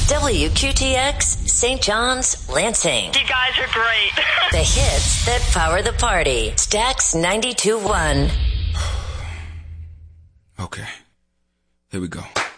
WQTX, St. John's, Lansing. You guys are great. The hits that power the party. Stax 92.1. Okay. Here we go.